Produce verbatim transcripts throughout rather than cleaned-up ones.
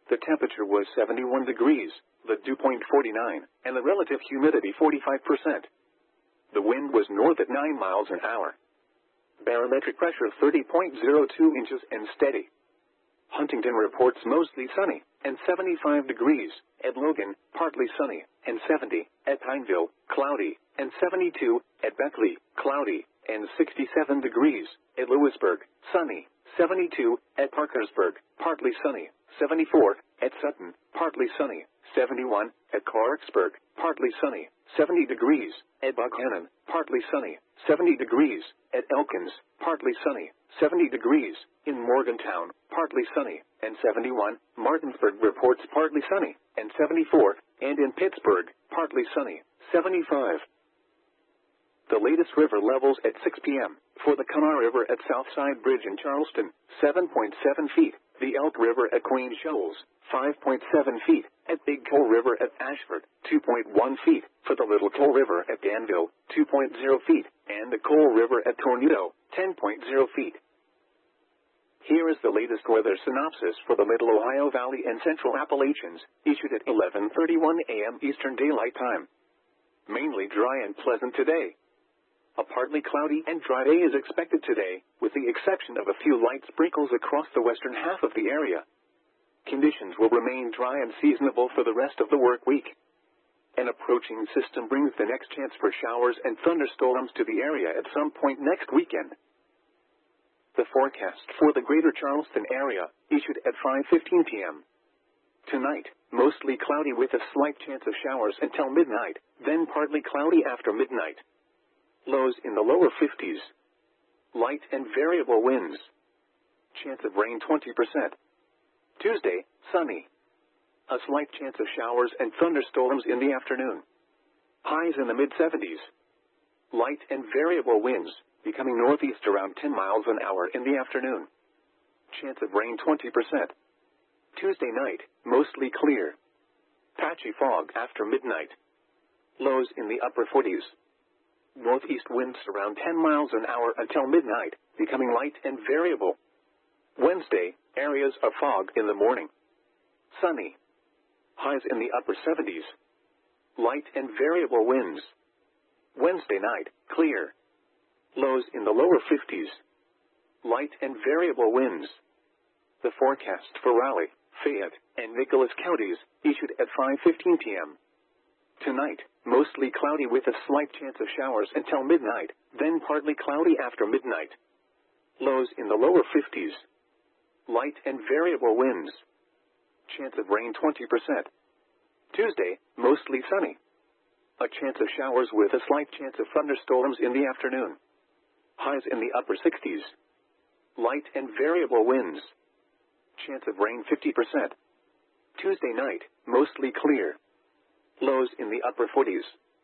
The temperature was seventy-one degrees, the dew point forty-nine, and the relative humidity forty-five percent. The wind was north at nine miles an hour. Barometric pressure thirty point zero two inches and steady. Huntington reports mostly sunny, and seventy-five degrees. At Logan, partly sunny, and seventy. At Pineville, cloudy, and seventy-two. At Beckley, cloudy, and sixty-seven degrees. At Lewisburg, sunny, seventy-two. At Parkersburg, partly sunny, seventy-four. At Sutton, partly sunny, seventy-one. At Clarksburg, partly sunny, seventy degrees. At Buckhannon, partly sunny, seventy degrees. At Elkins, partly sunny, seventy degrees. In Morgantown, partly sunny, and seventy-one. Martinsburg reports partly sunny, and seventy-four. And in Pittsburgh, partly sunny, seventy-five. The latest river levels at six p m For the Kanawha River at Southside Bridge in Charleston, seven point seven feet. The Elk River at Queen Shoals, five point seven feet. At Big Coal River at Ashford, two point one feet. For the Little Coal River at Danville, two point zero feet. And the Coal River at Tornado, ten point zero feet. Here is the latest weather synopsis for the Middle Ohio Valley and Central Appalachians, issued at eleven thirty-one a m Eastern Daylight Time. Mainly dry and pleasant today. A partly cloudy and dry day is expected today, with the exception of a few light sprinkles across the western half of the area. Conditions will remain dry and seasonable for the rest of the work week. An approaching system brings the next chance for showers and thunderstorms to the area at some point next weekend. The forecast for the greater Charleston area, issued at five fifteen p m Tonight, mostly cloudy with a slight chance of showers until midnight, then partly cloudy after midnight. Lows in the lower fifties. Light and variable winds. Chance of rain twenty percent. Tuesday, sunny. A slight chance of showers and thunderstorms in the afternoon. Highs in the mid seventies. Light and variable winds, becoming northeast around ten miles an hour in the afternoon. Chance of rain twenty percent. Tuesday night, mostly clear. Patchy fog after midnight. Lows in the upper forties. Northeast winds around ten miles an hour until midnight, becoming light and variable. Wednesday, areas of fog in the morning. Sunny. Highs in the upper seventies. Light and variable winds. Wednesday night, clear. Lows in the lower fifties. Light and variable winds. The forecast for Raleigh, Fayette, and Nicholas counties, issued at five fifteen p m Tonight, mostly cloudy with a slight chance of showers until midnight, then partly cloudy after midnight. Lows in the lower fifties. Light and variable winds. Chance of rain twenty percent. Tuesday, mostly sunny. A chance of showers with a slight chance of thunderstorms in the afternoon. Highs in the upper sixties. Light and variable winds. Chance of rain fifty percent. Tuesday night, mostly clear. Lows in the upper forties.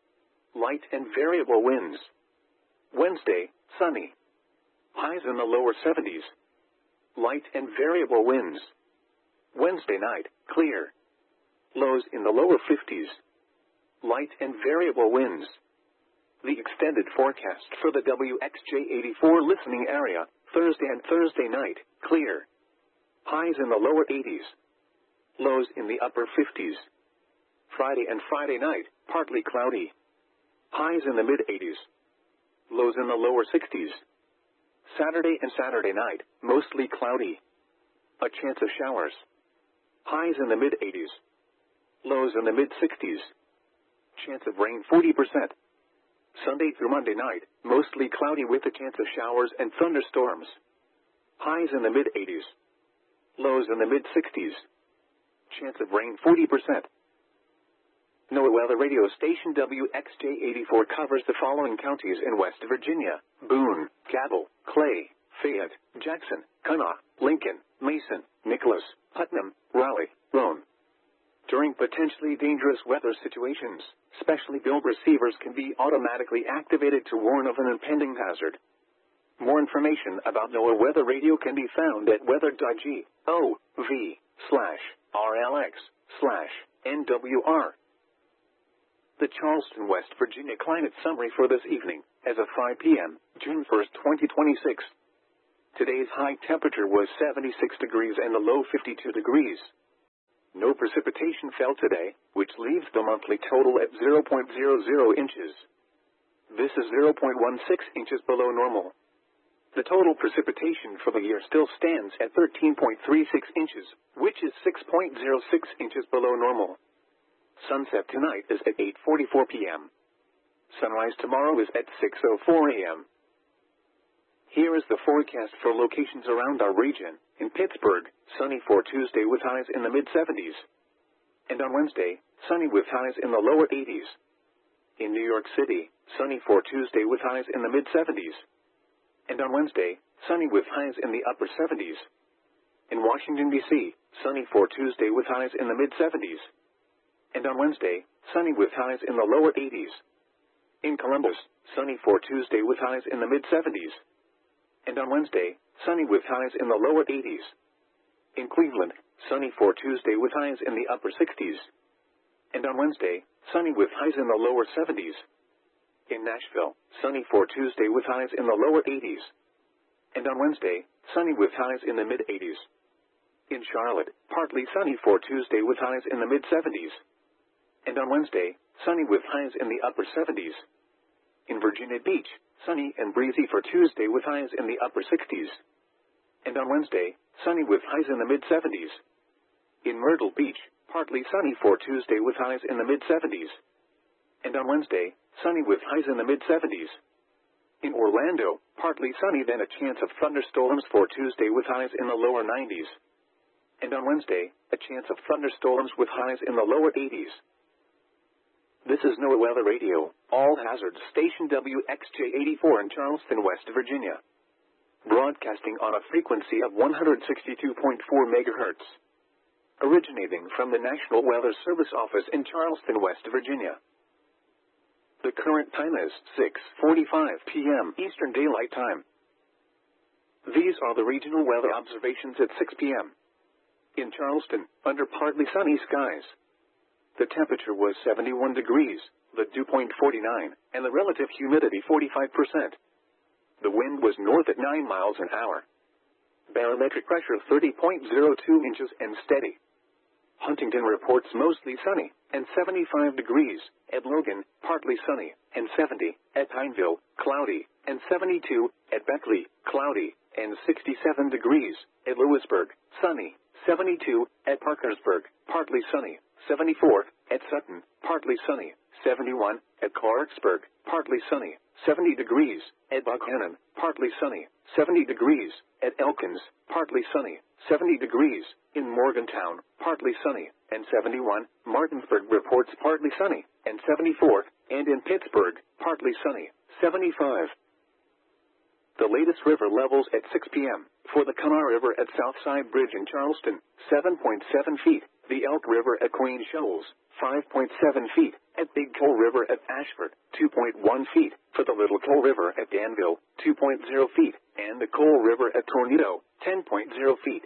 Light and variable winds. Wednesday, sunny. Highs in the lower seventies. Light and variable winds. Wednesday night, clear. Lows in the lower fifties. Light and variable winds. The extended forecast for the W X J eighty-four listening area, Thursday and Thursday night, clear. Highs in the lower eighties. Lows in the upper fifties. Friday and Friday night, partly cloudy. Highs in the mid-eighties. Lows in the lower sixties. Saturday and Saturday night, mostly cloudy. A chance of showers. Highs in the mid-eighties. Lows in the mid-sixties. Chance of rain forty percent. Sunday through Monday night, mostly cloudy with a chance of showers and thunderstorms. Highs in the mid-eighties. Lows in the mid-sixties. Chance of rain forty percent. NOAA Weather Radio Station W X J eighty-four covers the following counties in West Virginia: Boone, Cabell, Clay, Fayette, Jackson, Kanawha, Lincoln, Mason, Nicholas, Putnam, Raleigh, Roane. During potentially dangerous weather situations, specially built receivers can be automatically activated to warn of an impending hazard. More information about NOAA Weather Radio can be found at weather dot gov slash RLX slash NWR. The Charleston, West Virginia climate summary for this evening, as of five p m, June first, twenty twenty-six. Today's high temperature was seventy-six degrees and the low fifty-two degrees. No precipitation fell today, which leaves the monthly total at zero point zero zero inches. This is zero point one six inches below normal. The total precipitation for the year still stands at thirteen point three six inches, which is six point zero six inches below normal. Sunset tonight is at eight forty-four p m Sunrise tomorrow is at six oh four a m Here is the forecast for locations around our region. In Pittsburgh, sunny for Tuesday with highs in the mid seventies. And on Wednesday, sunny with highs in the lower eighties. In New York City, sunny for Tuesday with highs in the mid seventies. And on Wednesday, sunny with highs in the upper seventies. In Washington, D C, sunny for Tuesday with highs in the mid seventies. And on Wednesday, sunny with highs in the lower eighties. In Columbus, sunny for Tuesday with highs in the mid seventies. And on Wednesday, sunny with highs in the lower eighties. In Cleveland, sunny for Tuesday with highs in the upper sixties. And on Wednesday, sunny with highs in the lower seventies. In Nashville, sunny for Tuesday with highs in the lower eighties. And on Wednesday, sunny with highs in the mid eighties. In Charlotte, partly sunny for Tuesday with highs in the mid seventies. And on Wednesday, sunny with highs in the upper seventies. In Virginia Beach, sunny and breezy for Tuesday with highs in the upper sixties. And on Wednesday, sunny with highs in the mid seventies. In Myrtle Beach, partly sunny for Tuesday with highs in the mid seventies. And on Wednesday, sunny with highs in the mid seventies. In Orlando, partly sunny then a chance of thunderstorms for Tuesday with highs in the lower nineties. And on Wednesday, a chance of thunderstorms with highs in the lower eighties. This is NOAA Weather Radio, all hazards station W X J eighty-four in Charleston, West Virginia. Broadcasting on a frequency of one hundred sixty-two point four megahertz. Originating from the National Weather Service office in Charleston, West Virginia. The current time is six forty-five p m Eastern Daylight Time. These are the regional weather observations at six p m In Charleston, under partly sunny skies. The temperature was seventy-one degrees, the dew point forty-nine, and the relative humidity forty-five percent. The wind was north at nine miles an hour. Barometric pressure thirty point zero two inches and steady. Huntington reports mostly sunny, and seventy-five degrees. At Logan, partly sunny, and seventy. At Pineville, cloudy, and seventy-two. At Beckley, cloudy, and sixty-seven degrees. At Lewisburg, sunny, seventy-two. At Parkersburg, partly sunny, seventy-four. At Sutton, partly sunny, seventy-one. At Clarksburg, partly sunny, seventy degrees. At Buckhannon, partly sunny, seventy degrees. At Elkins, partly sunny, seventy degrees. In Morgantown, partly sunny, and seventy-one. Martinsburg reports partly sunny, and seventy-four. And in Pittsburgh, partly sunny, seventy-five. The latest river levels at six p m For the Kanawha River at Southside Bridge in Charleston, seven point seven feet. The Elk River at Queen Shoals, five point seven feet. At Big Coal River at Ashford, two point one feet. For the Little Coal River at Danville, two point zero feet. And the Coal River at Tornado, ten point zero feet.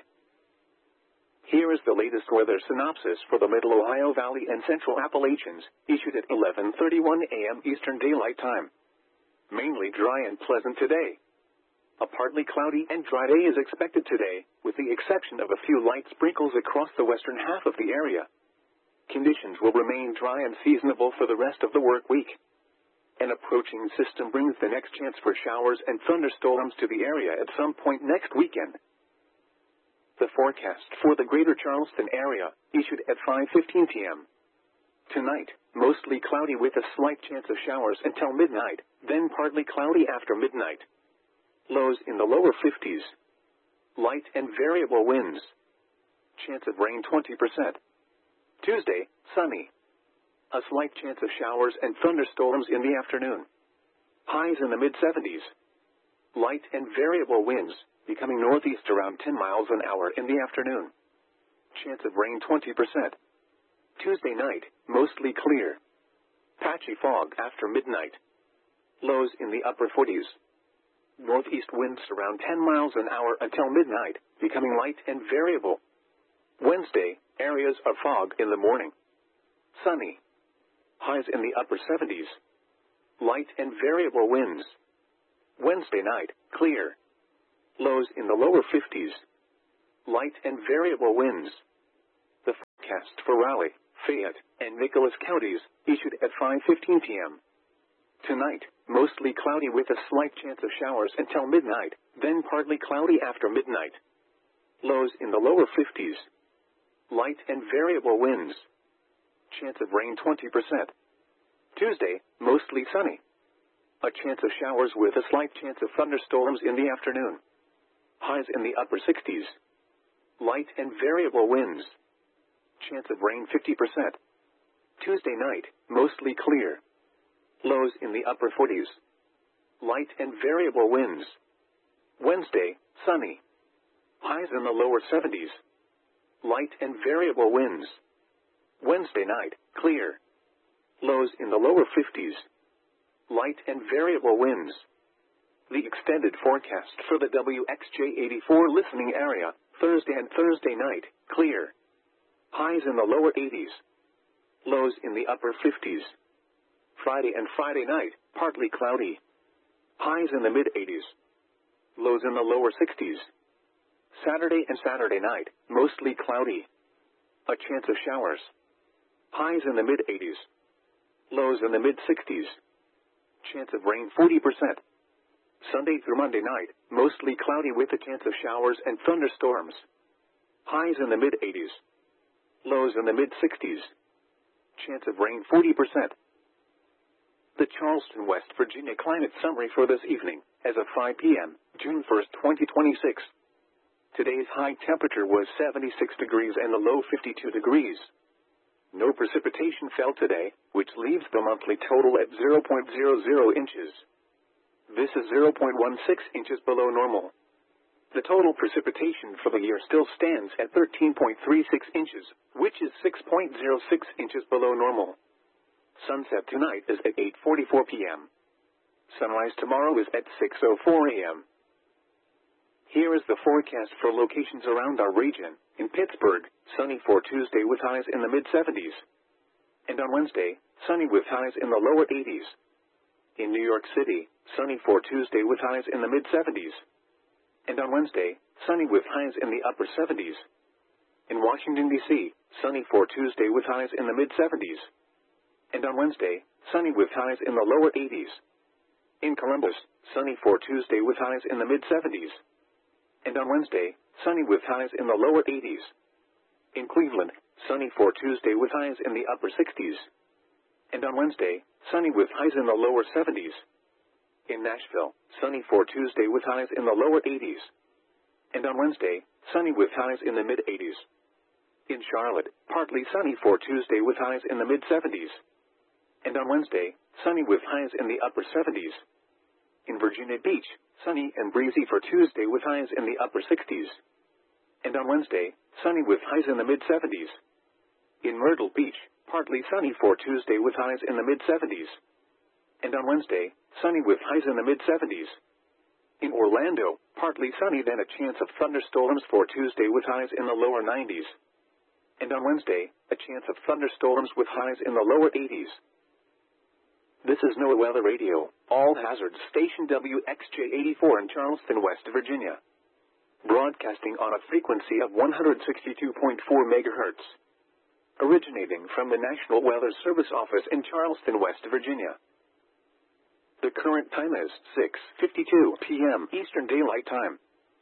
Here is the latest weather synopsis for the Middle Ohio Valley and Central Appalachians, issued at eleven thirty-one a m Eastern Daylight Time. Mainly dry and pleasant today. A partly cloudy and dry day is expected today, with the exception of a few light sprinkles across the western half of the area. Conditions will remain dry and seasonable for the rest of the work week. An approaching system brings the next chance for showers and thunderstorms to the area at some point next weekend. The forecast for the greater Charleston area, issued at five fifteen p m Tonight, mostly cloudy with a slight chance of showers until midnight, then partly cloudy after midnight. Lows in the lower fifties. Light and variable winds. Chance of rain twenty percent. Tuesday, sunny. A slight chance of showers and thunderstorms in the afternoon. Highs in the mid seventies. Light and variable winds, becoming northeast around ten miles an hour in the afternoon. Chance of rain twenty percent. Tuesday night, mostly clear. Patchy fog after midnight. Lows in the upper forties. Northeast winds around ten miles an hour until midnight, becoming light and variable. Wednesday, areas of fog in the morning. Sunny. Highs in the upper seventies. Light and variable winds. Wednesday night, clear. Lows in the lower fifties. Light and variable winds. The forecast forecast for Raleigh, Fayette, and Nicholas counties, issued at five fifteen p m Tonight, mostly cloudy with a slight chance of showers until midnight, then partly cloudy after midnight. Lows in the lower fifties. Light and variable winds. Chance of rain twenty percent. Tuesday, mostly sunny. A chance of showers with a slight chance of thunderstorms in the afternoon. Highs in the upper sixties. Light and variable winds. Chance of rain fifty percent. Tuesday night, mostly clear. Lows in the upper forties. Light and variable winds. Wednesday, sunny. Highs in the lower seventies. Light and variable winds. Wednesday night, clear. Lows in the lower fifties. Light and variable winds. The extended forecast for the W X J eighty-four listening area, Thursday and Thursday night, clear. Highs in the lower eighties. Lows in the upper fifties. Friday and Friday night, partly cloudy. Highs in the mid-eighties. Lows in the lower sixties. Saturday and Saturday night, mostly cloudy. A chance of showers. Highs in the mid-eighties. Lows in the mid-sixties. Chance of rain forty percent. Sunday through Monday night, mostly cloudy with a chance of showers and thunderstorms. Highs in the mid-eighties. Lows in the mid-sixties. Chance of rain forty percent. The Charleston, West Virginia climate summary for this evening, as of five p m, June first, twenty twenty-six. Today's high temperature was seventy-six degrees and the low fifty-two degrees. No precipitation fell today, which leaves the monthly total at zero point zero zero inches. This is zero point one six inches below normal. The total precipitation for the year still stands at thirteen point three six inches, which is six point zero six inches below normal. Sunset tonight is at eight forty-four p m Sunrise tomorrow is at six oh four a m Here is the forecast for locations around our region. In Pittsburgh, sunny for Tuesday with highs in the mid-seventies. And on Wednesday, sunny with highs in the lower eighties. In New York City, sunny for Tuesday with highs in the mid-seventies. And on Wednesday, sunny with highs in the upper seventies. In Washington, D C, sunny for Tuesday with highs in the mid-seventies. And on Wednesday, sunny with highs in the lower eighties. In Columbus, sunny for Tuesday with highs in the mid-seventies. And on Wednesday, sunny with highs in the lower eighties. In Cleveland, sunny for Tuesday with highs in the upper sixties. And on Wednesday, sunny with highs in the lower seventies. In Nashville, sunny for Tuesday with highs in the lower eighties. And on Wednesday, sunny with highs in the mid-eighties. In Charlotte, partly sunny for Tuesday with highs in the mid-seventies. And on Wednesday, sunny with highs in the upper seventies. In Virginia Beach, sunny and breezy for Tuesday with highs in the upper sixties. And on Wednesday, sunny with highs in the mid-seventies. In Myrtle Beach, partly sunny for Tuesday with highs in the mid-seventies. And on Wednesday, sunny with highs in the mid-seventies. In Orlando, partly sunny then a chance of thunderstorms for Tuesday with highs in the lower nineties. And on Wednesday, a chance of thunderstorms with highs in the lower eighties. This is NOAA Weather Radio, all hazards station W X J eighty-four in Charleston, West Virginia. Broadcasting on a frequency of one hundred sixty-two point four megahertz. Originating from the National Weather Service office in Charleston, West Virginia. The current time is six fifty-two p m Eastern Daylight Time.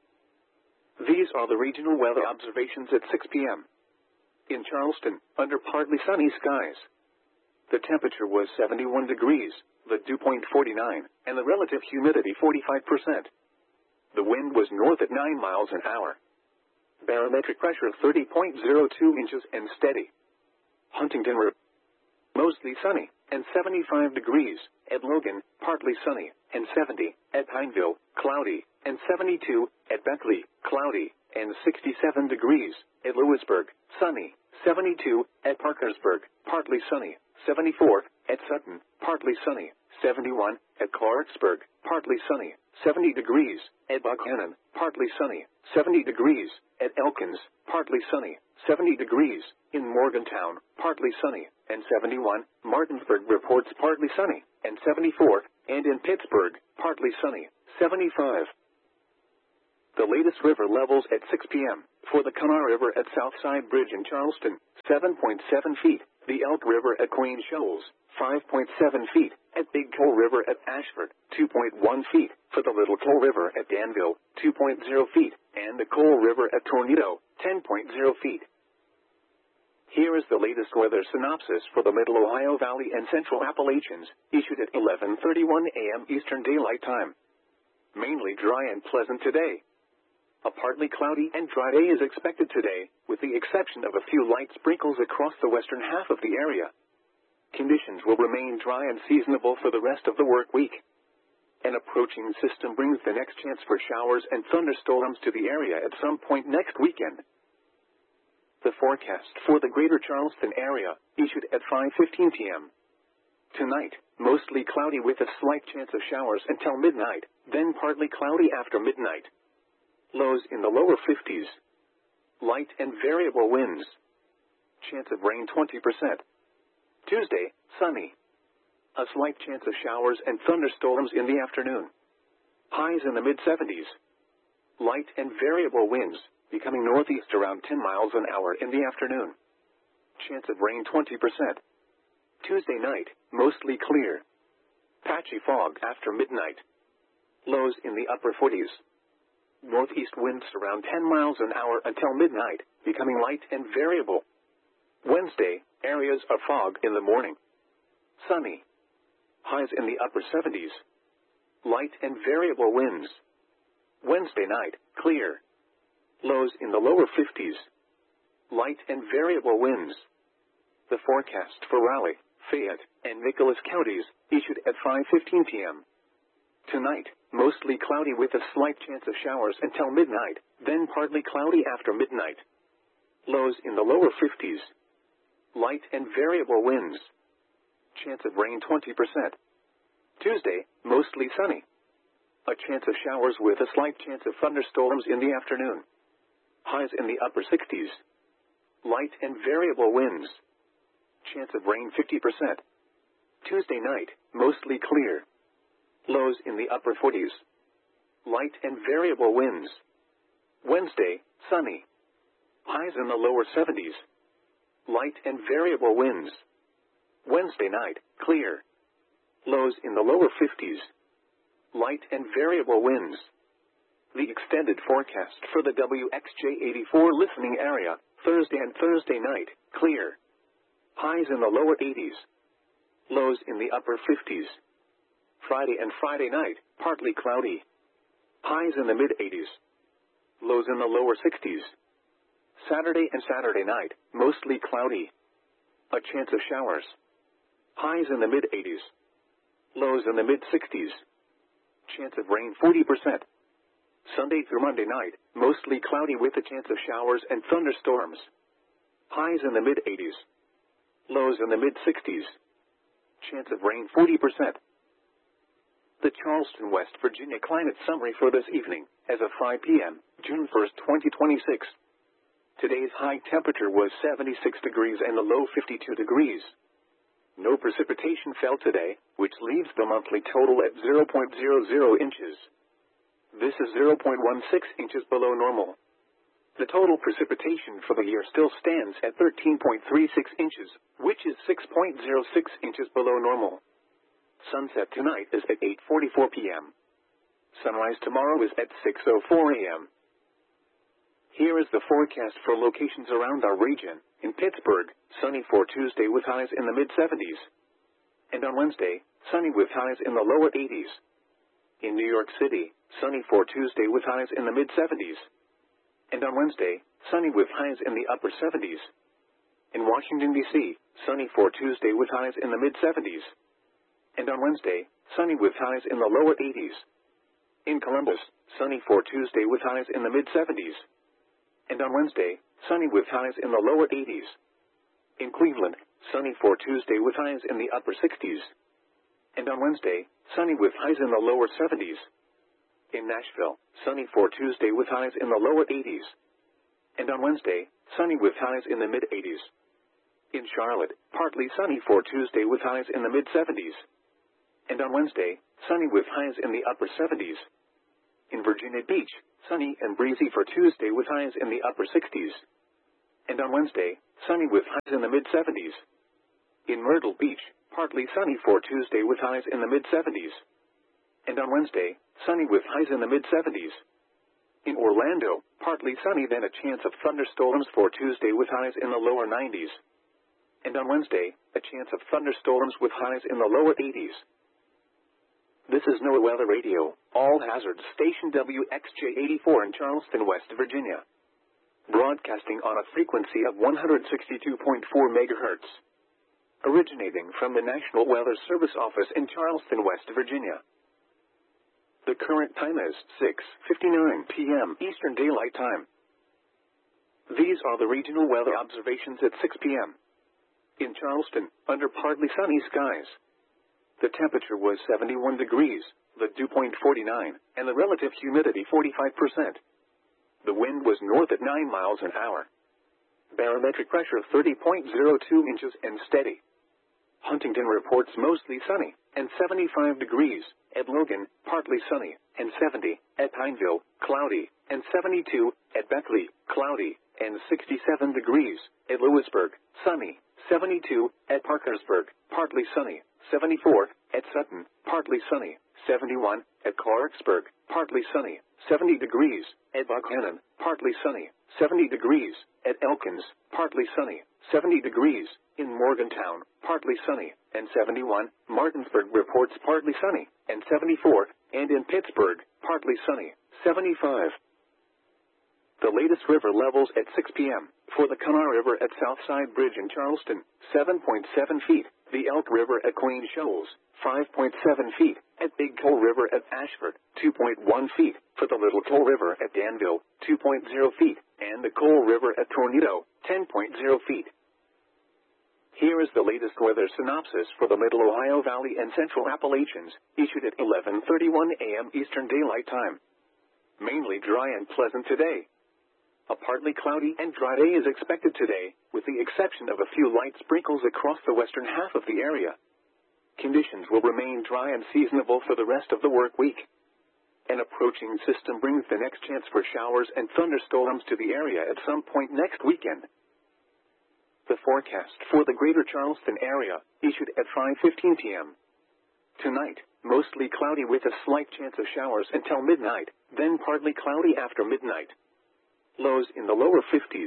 These are the regional weather observations at six p m In Charleston, under partly sunny skies. The temperature was seventy-one degrees, the dew point forty-nine, and the relative humidity forty-five percent. The wind was north at nine miles an hour. Barometric pressure thirty point zero two inches and steady. Huntington River, mostly sunny, and seventy-five degrees. At Logan, partly sunny, and seventy. At Pineville, cloudy, and seventy-two. At Beckley, cloudy, and sixty-seven degrees. At Lewisburg, sunny, seventy-two. At Parkersburg, partly sunny, seventy-four. At Sutton, partly sunny, seventy-one. At Clarksburg, partly sunny, seventy degrees. At Buckhannon, partly sunny, seventy degrees. At Elkins, partly sunny, seventy degrees. In Morgantown, partly sunny, and seventy-one. Martinsburg reports partly sunny, and seventy-four. And in Pittsburgh, partly sunny, seventy-five. The latest river levels at six p m For the Kanawha River at Southside Bridge in Charleston, seven point seven feet. The Elk River at Queen Shoals, five point seven feet. At Big Coal River at Ashford, two point one feet. For the Little Coal River at Danville, two point zero feet. And the Coal River at Tornado, ten point zero feet. Here is the latest weather synopsis for the Middle Ohio Valley and Central Appalachians, issued at eleven thirty-one a m Eastern Daylight Time. Mainly dry and pleasant today. A partly cloudy and dry day is expected today, with the exception of a few light sprinkles across the western half of the area. Conditions will remain dry and seasonable for the rest of the work week. An approaching system brings the next chance for showers and thunderstorms to the area at some point next weekend. The forecast for the greater Charleston area, issued at five fifteen p m Tonight, mostly cloudy with a slight chance of showers until midnight, then partly cloudy after midnight. Lows in the lower fifties. Light and variable winds. Chance of rain twenty percent. Tuesday, sunny. A slight chance of showers and thunderstorms in the afternoon. Highs in the mid seventies. Light and variable winds, becoming northeast around ten miles an hour in the afternoon. Chance of rain twenty percent. Tuesday night, mostly clear. Patchy fog after midnight. Lows in the upper forties. Northeast winds around ten miles an hour until midnight, becoming light and variable. Wednesday, areas of fog in the morning. Sunny. Highs in the upper seventies. Light and variable winds. Wednesday night, clear. Lows in the lower fifties. Light and variable winds. The forecast for Raleigh, Fayette, and Nicholas counties, issued at five fifteen p m Tonight, mostly cloudy with a slight chance of showers until midnight, then partly cloudy after midnight. Lows in the lower fifties. Light and variable winds. Chance of rain twenty percent. Tuesday, mostly sunny. A chance of showers with a slight chance of thunderstorms in the afternoon. Highs in the upper sixties. Light and variable winds. Chance of rain fifty percent. Tuesday night, mostly clear. Lows in the upper forties. Light and variable winds. Wednesday, sunny. Highs in the lower seventies. Light and variable winds. Wednesday night, clear. Lows in the lower fifties. Light and variable winds. The extended forecast for the W X J eighty-four listening area, Thursday and Thursday night, clear. Highs in the lower eighties. Lows in the upper fifties. Friday and Friday night, partly cloudy. Highs in the mid eighties. Lows in the lower sixties. Saturday and Saturday night, mostly cloudy. A chance of showers. Highs in the mid eighties. Lows in the mid sixties. Chance of rain forty percent. Sunday through Monday night, mostly cloudy with a chance of showers and thunderstorms. Highs in the mid eighties. Lows in the mid sixties. Chance of rain forty percent. The Charleston, West Virginia climate summary for this evening, as of five p m, June first, twenty twenty-six. Today's high temperature was seventy-six degrees and the low fifty-two degrees. No precipitation fell today, which leaves the monthly total at zero point zero zero inches. This is zero point one six inches below normal. The total precipitation for the year still stands at thirteen point three six inches, which is six point zero six inches below normal. Sunset tonight is at eight forty-four p m Sunrise tomorrow is at six oh four a m Here is the forecast for locations around our region. In Pittsburgh, sunny for Tuesday with highs in the mid seventies. And on Wednesday, sunny with highs in the lower eighties. In New York City, sunny for Tuesday with highs in the mid seventies. And on Wednesday, sunny with highs in the upper seventies. In Washington, D C, sunny for Tuesday with highs in the mid seventies. And on Wednesday, sunny with highs in the lower eighties. In Columbus, sunny for Tuesday with highs in the mid seventies. And on Wednesday, sunny with highs in the lower eighties. In Cleveland, sunny for Tuesday with highs in the upper sixties. And on Wednesday, sunny with highs in the lower seventies. In Nashville, sunny for Tuesday with highs in the lower eighties. And on Wednesday, sunny with highs in the mid eighties. In Charlotte, partly sunny for Tuesday with highs in the mid seventies. And on Wednesday, sunny with highs in the upper seventies. In Virginia Beach, sunny and breezy for Tuesday with highs in the upper sixties. And on Wednesday, sunny with highs in the mid-seventies. In Myrtle Beach, partly sunny for Tuesday with highs in the mid-seventies. And on Wednesday, sunny with highs in the mid-seventies. In Orlando, partly sunny then a chance of thunderstorms for Tuesday with highs in the lower nineties. And on Wednesday, a chance of thunderstorms with highs in the lower eighties. This is NOAA Weather Radio, all hazards station W X J eighty-four in Charleston, West Virginia. Broadcasting on a frequency of one hundred sixty-two point four megahertz. Originating from the National Weather Service office in Charleston, West Virginia. The current time is six fifty-nine p m Eastern Daylight Time. These are the regional weather observations at six p m In Charleston, under partly sunny skies. The temperature was seventy-one degrees, the dew point forty-nine, and the relative humidity forty-five percent. The wind was north at nine miles an hour. Barometric pressure thirty point zero two inches and steady. Huntington reports mostly sunny, and seventy-five degrees. At Logan, partly sunny, and seventy. At Pineville, cloudy, and seventy-two. At Beckley, cloudy, and sixty-seven degrees. At Lewisburg, sunny, seventy-two. At Parkersburg, partly sunny, seventy-four. At Sutton, partly sunny, seventy-one. At Clarksburg, partly sunny, seventy degrees. At Buckhannon, partly sunny, seventy degrees. At Elkins, partly sunny, seventy degrees. In Morgantown, partly sunny, and seventy-one. Martinsburg reports partly sunny, and seventy-four. And in Pittsburgh, partly sunny, seventy-five. The latest river levels at six p m For the Kanawha River at Southside Bridge in Charleston, seven point seven feet. The Elk River at Queen Shoals, five point seven feet. At Big Coal River at Ashford, two point one feet. For the Little Coal River at Danville, two point zero feet. And the Coal River at Tornado, ten point zero feet. Here is the latest weather synopsis for the Middle Ohio Valley and Central Appalachians, issued at eleven thirty-one a m Eastern Daylight Time. Mainly dry and pleasant today. A partly cloudy and dry day is expected today, with the exception of a few light sprinkles across the western half of the area. Conditions will remain dry and seasonable for the rest of the work week. An approaching system brings the next chance for showers and thunderstorms to the area at some point next weekend. The forecast for the greater Charleston area, issued at five fifteen p m Tonight, mostly cloudy with a slight chance of showers until midnight, then partly cloudy after midnight. Lows in the lower fifties.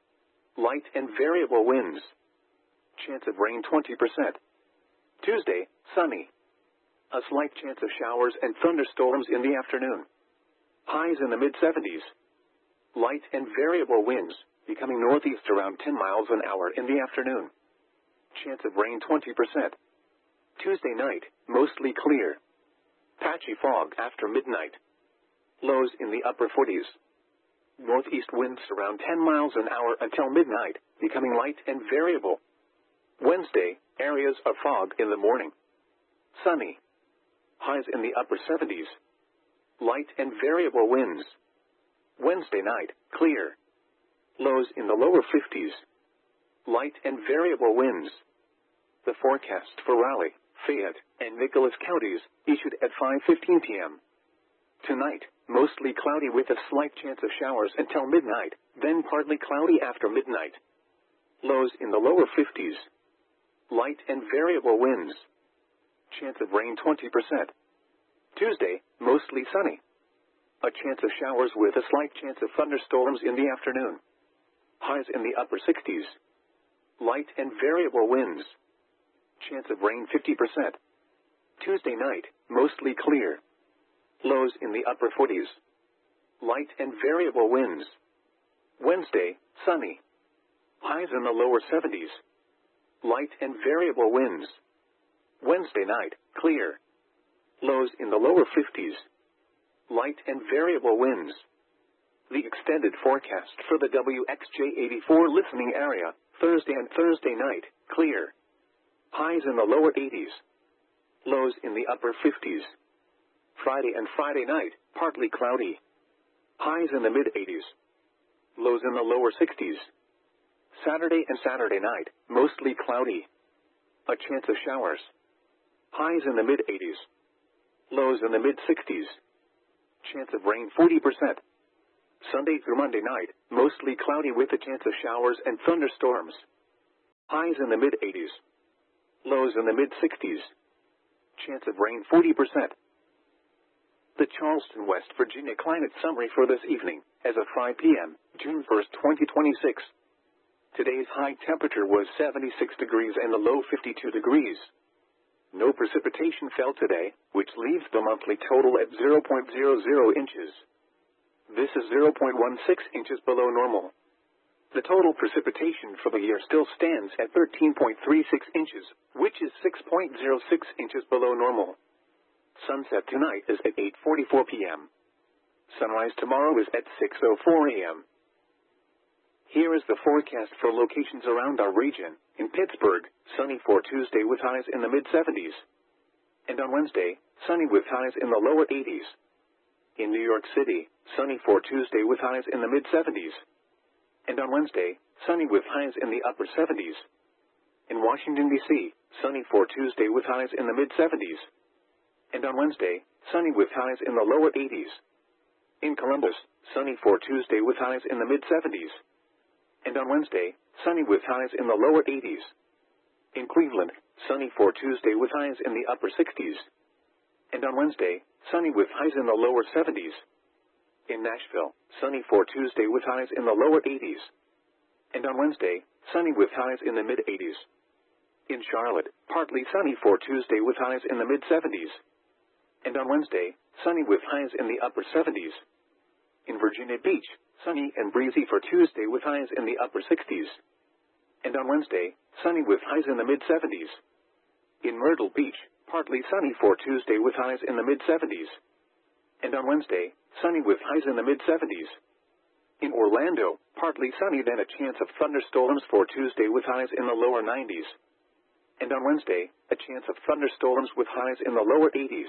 Light and variable winds. Chance of rain twenty percent. Tuesday, sunny. A slight chance of showers and thunderstorms in the afternoon. Highs in the mid-seventies. Light and variable winds, becoming northeast around ten miles an hour in the afternoon. Chance of rain twenty percent. Tuesday night, mostly clear. Patchy fog after midnight. Lows in the upper forties. Northeast winds around ten miles an hour until midnight, becoming light and variable. Wednesday, areas of fog in the morning. Sunny. Highs in the upper seventies. Light and variable winds. Wednesday night, clear. Lows in the lower fifties. Light and variable winds. The forecast for Raleigh, Fayette, and Nicholas counties, issued at five fifteen p m Tonight, mostly cloudy with a slight chance of showers until midnight, then partly cloudy after midnight. Lows in the lower fifties. Light and variable winds. Chance of rain twenty percent. Tuesday, mostly sunny. A chance of showers with a slight chance of thunderstorms in the afternoon. Highs in the upper sixties. Light and variable winds. Chance of rain fifty percent. Tuesday night, mostly clear. Lows in the upper forties. Light and variable winds. Wednesday, sunny. Highs in the lower seventies. Light and variable winds. Wednesday night, clear. Lows in the lower fifties. Light and variable winds. The extended forecast for the W X J eighty-four listening area, Thursday and Thursday night, clear. Highs in the lower eighties. Lows in the upper fifties. Friday and Friday night, partly cloudy. Highs in the mid-eighties. Lows in the lower sixties. Saturday and Saturday night, mostly cloudy. A chance of showers. Highs in the mid-eighties. Lows in the mid-sixties. Chance of rain forty percent. Sunday through Monday night, mostly cloudy with a chance of showers and thunderstorms. Highs in the mid eighties. Lows in the mid sixties. Chance of rain forty percent. The Charleston, West Virginia climate summary for this evening, as of five p m, June first, twenty twenty-six. Today's high temperature was seventy-six degrees and the low fifty-two degrees. No precipitation fell today, which leaves the monthly total at zero point zero zero inches. This is zero point one six inches below normal. The total precipitation for the year still stands at thirteen point three six inches, which is six point zero six inches below normal. Sunset tonight is at eight forty-four p m Sunrise tomorrow is at six oh four a m Here is the forecast for locations around our region. In Pittsburgh, sunny for Tuesday with highs in the mid seventies. And on Wednesday, sunny with highs in the lower eighties. In New York City, sunny for Tuesday with highs in the mid seventies. And on Wednesday, sunny with highs in the upper seventies. In Washington, D C, sunny for Tuesday with highs in the mid seventies. And on Wednesday, sunny with highs in the lower eighties. In Columbus, sunny for Tuesday with highs in the mid seventies. And on Wednesday, sunny with highs in the lower eighties. In Cleveland, sunny for Tuesday with highs in the upper sixties. And on Wednesday, sunny with highs in the lower seventies. In Nashville, sunny for Tuesday with highs in the lower eighties. And on Wednesday, sunny with highs in the mid eighties. In Charlotte, partly sunny for Tuesday with highs in the mid seventies. And on Wednesday, sunny with highs in the upper seventies. In Virginia Beach, sunny and breezy for Tuesday with highs in the upper sixties. And on Wednesday, sunny with highs in the mid seventies. In Myrtle Beach, partly sunny for Tuesday with highs in the mid seventies. And on Wednesday, sunny with highs in the mid seventies. In Orlando, partly sunny then a chance of thunderstorms for Tuesday with highs in the lower nineties. And on Wednesday, a chance of thunderstorms with highs in the lower eighties.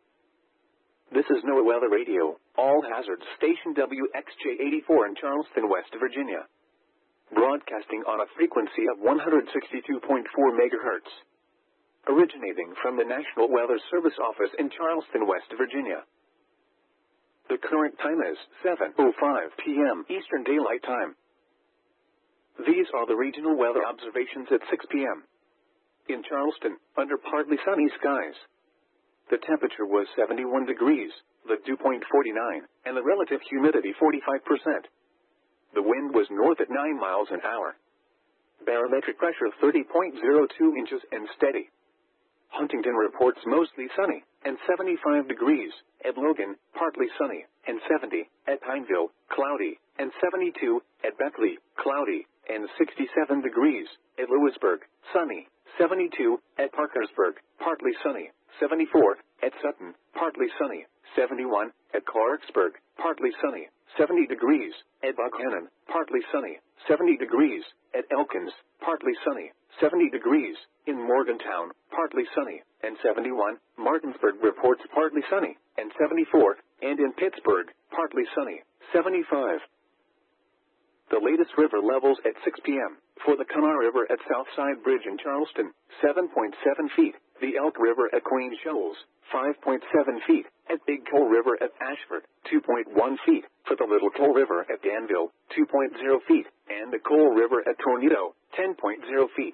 This is NOAA Weather Radio, all hazards station W X J eighty-four in Charleston, West Virginia. Broadcasting on a frequency of one hundred sixty-two point four megahertz. Originating from the National Weather Service office in Charleston, West Virginia. The current time is seven oh five p m Eastern Daylight Time. These are the regional weather observations at six p m In Charleston, under partly sunny skies. The temperature was seventy-one degrees, the dew point forty-nine, and the relative humidity forty-five percent. The wind was north at nine miles an hour. Barometric pressure thirty point zero two inches and steady. Huntington reports mostly sunny, and seventy-five degrees. At Logan, partly sunny, and seventy. At Pineville, cloudy, and seventy-two. At Beckley, cloudy, and sixty-seven degrees. At Lewisburg, sunny, seventy-two. At Parkersburg, partly sunny, seventy-four. At Sutton, partly sunny, seventy-one. At Clarksburg, partly sunny, seventy degrees. At Buchanan, partly sunny, seventy degrees. At Elkins, partly sunny, seventy degrees. In Morgantown, partly sunny, and seventy-one. Martinsburg reports partly sunny, and seventy-four. And in Pittsburgh, partly sunny, seventy-five. The latest river levels at six p m For the Kanawha River at Southside Bridge in Charleston, seven point seven feet. The Elk River at Queen Shoals, five point seven feet. At Big Coal River at Ashford, two point one feet. For the Little Coal River at Danville, two point zero feet. And the Coal River at Tornado, ten point zero feet.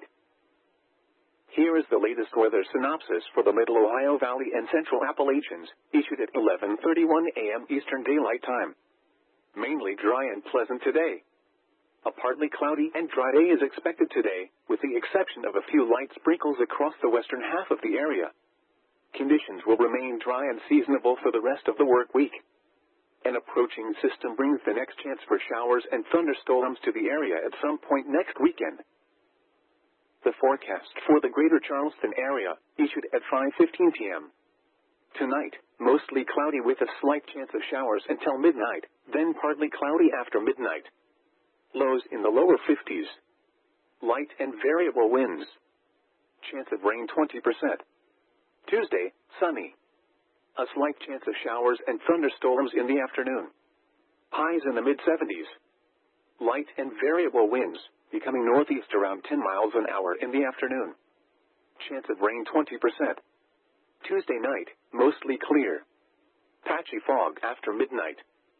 Here is the latest weather synopsis for the Middle Ohio Valley and Central Appalachians, issued at eleven thirty-one a m Eastern Daylight Time. Mainly dry and pleasant today. A partly cloudy and dry day is expected today, with the exception of a few light sprinkles across the western half of the area. Conditions will remain dry and seasonable for the rest of the work week. An approaching system brings the next chance for showers and thunderstorms to the area at some point next weekend. The forecast for the greater Charleston area, issued at five fifteen p m Tonight, mostly cloudy with a slight chance of showers until midnight, then partly cloudy after midnight. Lows in the lower fifties. Light and variable winds. Chance of rain twenty percent. Tuesday, sunny. A slight chance of showers and thunderstorms in the afternoon. Highs in the mid seventies. Light and variable winds, becoming northeast around ten miles an hour in the afternoon. Chance of rain twenty percent. Tuesday night, mostly clear. Patchy fog after midnight.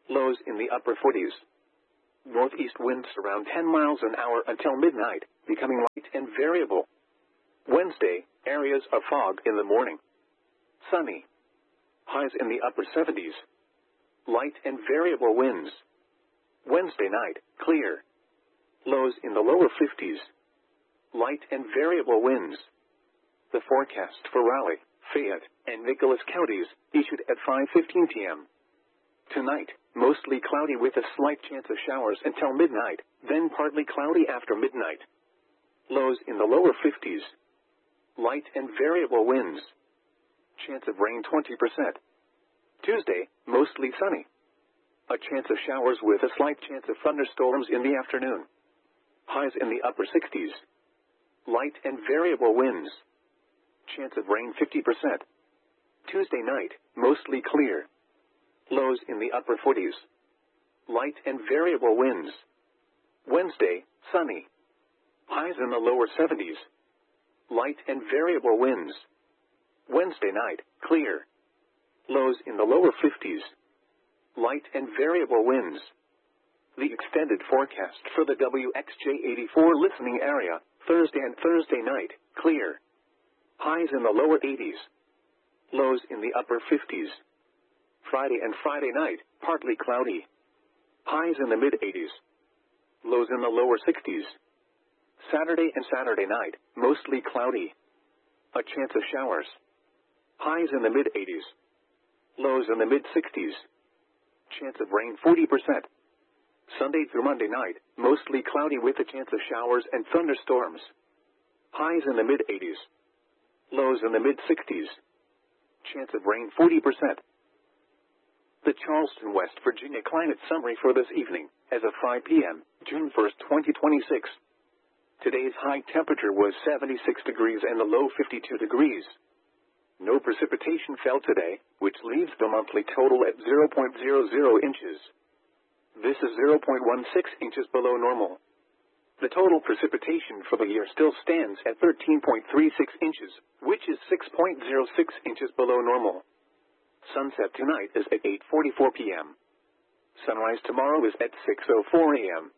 Lows in the upper forties. Northeast winds around ten miles an hour until midnight, becoming light and variable. Wednesday, areas of fog in the morning. Sunny. Highs in the upper seventies. Light and variable winds. Wednesday night, clear. Lows in the lower fifties. Light and variable winds. The forecast for Raleigh, Fayette, and Nicholas counties, issued at five fifteen p m Tonight, mostly cloudy with a slight chance of showers until midnight, then partly cloudy after midnight. Lows in the lower fifties. Light and variable winds. Chance of rain twenty percent. Tuesday, mostly sunny. A chance of showers with a slight chance of thunderstorms in the afternoon. Highs in the upper sixties. Light and variable winds. Chance of rain fifty percent. Tuesday night, mostly clear. Lows in the upper forties. Light and variable winds. Wednesday, sunny. Highs in the lower seventies. Light and variable winds. Wednesday night, clear. Lows in the lower fifties. Light and variable winds. The extended forecast for the W X J eighty-four listening area, Thursday and Thursday night, clear. Highs in the lower eighties. Lows in the upper fifties. Friday and Friday night, partly cloudy. Highs in the mid-eighties. Lows in the lower sixties. Saturday and Saturday night, mostly cloudy. A chance of showers. Highs in the mid-eighties. Lows in the mid-sixties. Chance of rain forty percent. Sunday through Monday night, mostly cloudy with a chance of showers and thunderstorms. Highs in the mid-eighties. Lows in the mid-sixties. Chance of rain forty percent. The Charleston, West Virginia climate summary for this evening, as of five p m, June first, twenty twenty-six. Today's high temperature was seventy-six degrees and the low fifty-two degrees. No precipitation fell today, which leaves the monthly total at zero point zero zero inches. This is zero point one six inches below normal. The total precipitation for the year still stands at thirteen point three six inches, which is six point zero six inches below normal. Sunset tonight is at eight forty-four p m Sunrise tomorrow is at six oh four a m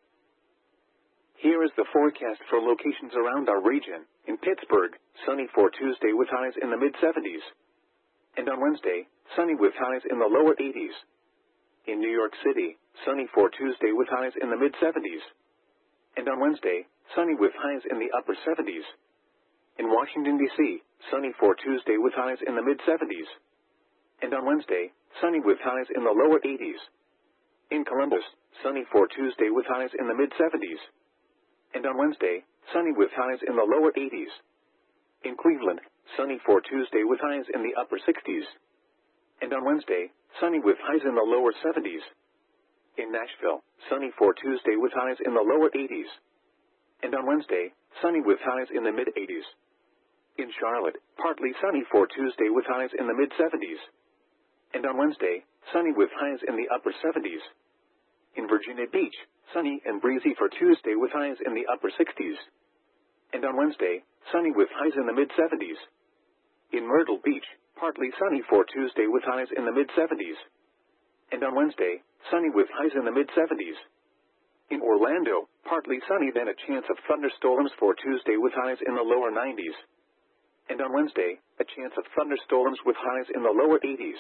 Here is the forecast for locations around our region. In Pittsburgh, sunny for Tuesday with highs in the mid-seventies. And on Wednesday, sunny with highs in the lower eighties. In New York City, sunny for Tuesday with highs in the mid-seventies. And on Wednesday, sunny with highs in the upper seventies. In Washington, D C, sunny for Tuesday with highs in the mid-seventies. And on Wednesday, sunny with highs in the lower eighties. In Columbus, sunny for Tuesday with highs in the mid-seventies. And on Wednesday, sunny with highs in the lower eighties. In Cleveland, sunny for Tuesday with highs in the upper sixties. And on Wednesday, sunny with highs in the lower seventies. In Nashville, sunny for Tuesday with highs in the lower eighties. And on Wednesday, sunny with highs in the mid-eighties. In Charlotte, partly sunny for Tuesday with highs in the mid-seventies. And on Wednesday, sunny with highs in the upper seventies. In Virginia Beach, sunny and breezy for Tuesday with highs in the upper sixties. And on Wednesday, sunny with highs in the mid-seventies. In Myrtle Beach, partly sunny for Tuesday with highs in the mid-seventies. And on Wednesday, sunny with highs in the mid-seventies. In Orlando, partly sunny then a chance of thunderstorms for Tuesday with highs in the lower nineties. And on Wednesday, a chance of thunderstorms with highs in the lower eighties.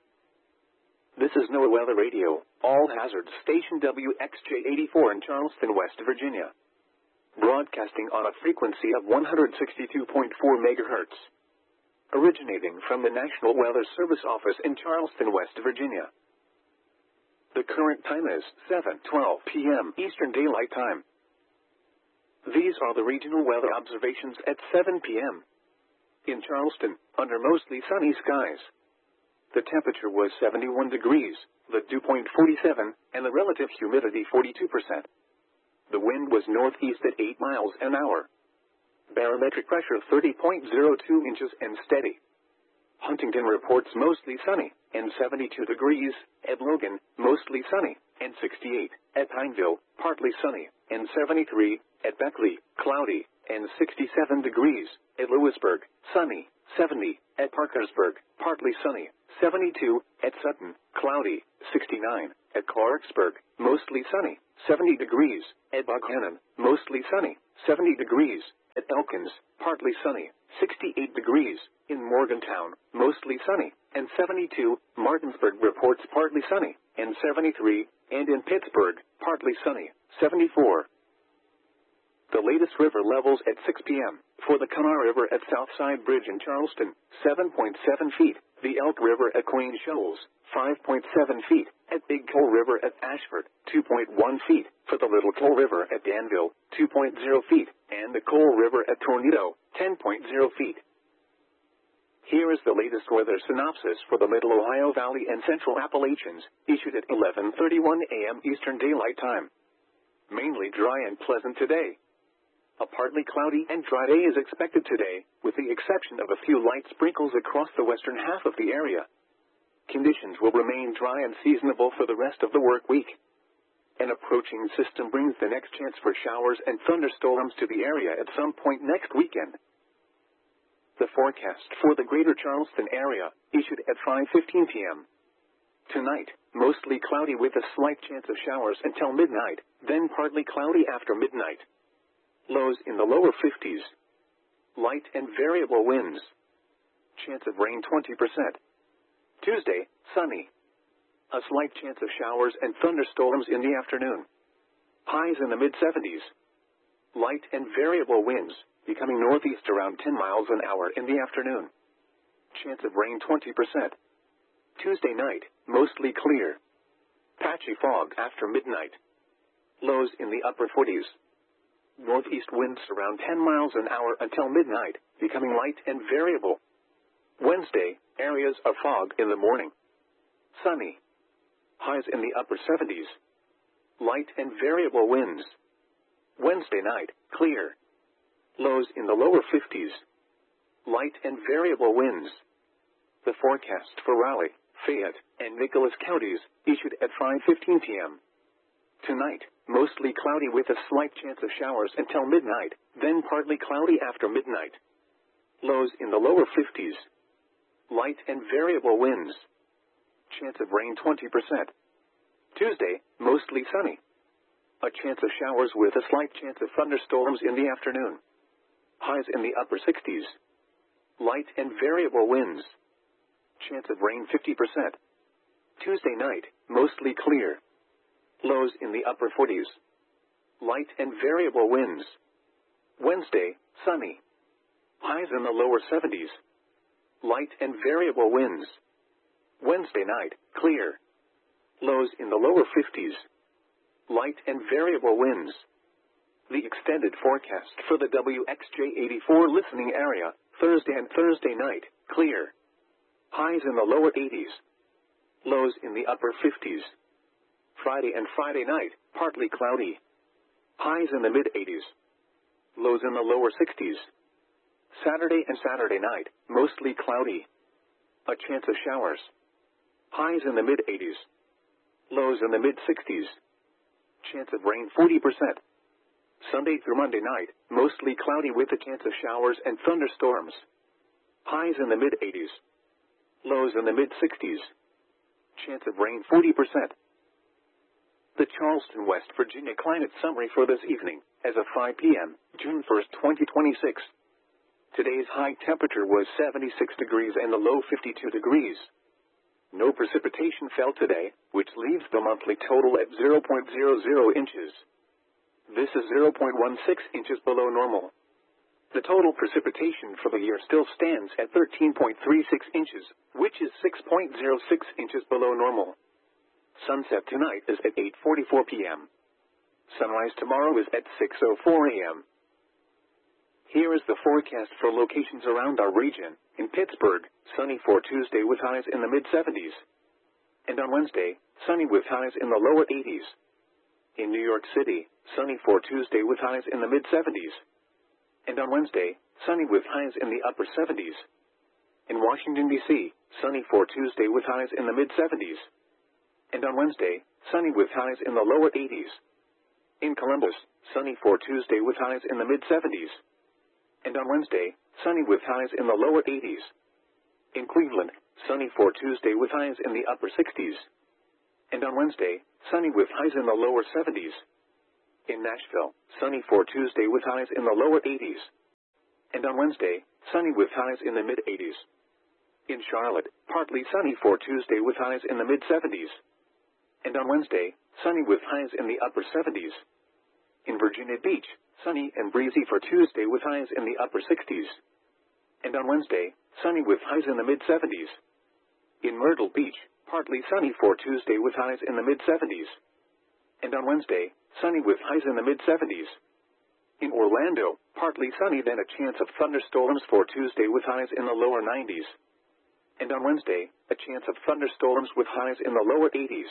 This is NOAA Weather Radio, all hazard station W X J eighty-four in Charleston, West Virginia. Broadcasting on a frequency of one hundred sixty-two point four megahertz. Originating from the National Weather Service Office in Charleston, West Virginia. The current time is seven twelve p m Eastern Daylight Time. These are the regional weather observations at seven p m In Charleston, under mostly sunny skies. The temperature was seventy-one degrees, the dew point forty-seven, and the relative humidity forty-two percent. The wind was northeast at eight miles an hour. Barometric pressure thirty point zero two inches and steady. Huntington reports mostly sunny, and seventy-two degrees. At Logan, mostly sunny, and sixty-eight. At Pineville, partly sunny, and seventy-three. At Beckley, cloudy, and sixty-seven degrees. At Lewisburg, sunny, seventy. At Parkersburg, partly sunny, seventy-two. At Sutton, cloudy, sixty-nine. At Clarksburg, mostly sunny, seventy degrees. At Buckhannon, mostly sunny, seventy degrees. At Elkins, partly sunny, sixty-eight degrees. In Morgantown, mostly sunny, and seventy-two. Martinsburg reports partly sunny, and seventy-three. And in Pittsburgh, partly sunny, seventy-four. The latest river levels at six p m For the Kanawha River at Southside Bridge in Charleston, seven point seven feet. The Elk River at Queen Shoals, five point seven feet. At Big Coal River at Ashford, two point one feet. For the Little Coal River at Danville, two point zero feet. And the Coal River at Tornado, ten point zero feet. Here is the latest weather synopsis for the Middle Ohio Valley and Central Appalachians, issued at eleven thirty-one a m Eastern Daylight Time. Mainly dry and pleasant today. A partly cloudy and dry day is expected today, with the exception of a few light sprinkles across the western half of the area. Conditions will remain dry and seasonable for the rest of the work week. An approaching system brings the next chance for showers and thunderstorms to the area at some point next weekend. The forecast for the greater Charleston area, issued at five fifteen p m Tonight, mostly cloudy with a slight chance of showers until midnight, then partly cloudy after midnight. Lows in the lower fifties. Light and variable winds. Chance of rain twenty percent. Tuesday, sunny. A slight chance of showers and thunderstorms in the afternoon. Highs in the mid seventies. Light and variable winds, becoming northeast around ten miles an hour in the afternoon. Chance of rain twenty percent. Tuesday night, mostly clear. Patchy fog after midnight. Lows in the upper forties. Northeast winds around ten miles an hour until midnight, becoming light and variable. Wednesday, areas of fog in the morning. Sunny. Highs in the upper seventies. Light and variable winds. Wednesday night, clear. Lows in the lower fifties. Light and variable winds. The forecast for Raleigh, Fayette, and Nicholas counties, issued at five fifteen p m Tonight, mostly cloudy with a slight chance of showers until midnight, then partly cloudy after midnight. Lows in the lower fifties. Light and variable winds. Chance of rain twenty percent. Tuesday, mostly sunny. A chance of showers with a slight chance of thunderstorms in the afternoon. Highs in the upper sixties. Light and variable winds. Chance of rain fifty percent. Tuesday night, mostly clear. Lows in the upper forties. Light and variable winds. Wednesday, sunny. Highs in the lower seventies. Light and variable winds. Wednesday night, clear. Lows in the lower fifties. Light and variable winds. The extended forecast for the W X J eighty-four listening area, Thursday and Thursday night, clear. Highs in the lower eighties. Lows in the upper fifties. Friday and Friday night, partly cloudy. Highs in the mid-eighties. Lows in the lower sixties. Saturday and Saturday night, mostly cloudy. A chance of showers. Highs in the mid-eighties. Lows in the mid-sixties. Chance of rain forty percent. Sunday through Monday night, mostly cloudy with a chance of showers and thunderstorms. Highs in the mid-eighties. Lows in the mid-sixties. Chance of rain forty percent. The Charleston, West Virginia climate summary for this evening, as of five p m, June first, twenty twenty-six. Today's high temperature was seventy-six degrees and the low fifty-two degrees. No precipitation fell today, which leaves the monthly total at zero point zero zero inches. This is zero point one six inches below normal. The total precipitation for the year still stands at thirteen point three six inches, which is six point zero six inches below normal. Sunset tonight is at eight forty-four p m Sunrise tomorrow is at six oh four a m Here is the forecast for locations around our region. In Pittsburgh, sunny for Tuesday with highs in the mid-seventies. And on Wednesday, sunny with highs in the lower eighties. In New York City, sunny for Tuesday with highs in the mid-seventies. And on Wednesday, sunny with highs in the upper seventies. In Washington, D C, sunny for Tuesday with highs in the mid-seventies. And on Wednesday, sunny with highs in the lower eighties. In Columbus, sunny for Tuesday with highs in the mid-seventies. And on Wednesday, sunny with highs in the lower eighties. In Cleveland, sunny for Tuesday with highs in the upper sixties. And on Wednesday, sunny with highs in the lower seventies. In Nashville, sunny for Tuesday with highs in the lower eighties. And on Wednesday, sunny with highs in the mid-eighties. In Charlotte, partly sunny for Tuesday with highs in the mid-seventies. And on Wednesday, sunny with highs in the upper seventies. In Virginia Beach, sunny and breezy for Tuesday with highs in the upper sixties. And on Wednesday, sunny with highs in the mid-seventies. In Myrtle Beach, partly sunny for Tuesday with highs in the mid-seventies. And on Wednesday, sunny with highs in the mid-seventies. In Orlando, partly sunny then a chance of thunderstorms for Tuesday with highs in the lower nineties. And on Wednesday, a chance of thunderstorms with highs in the lower eighties.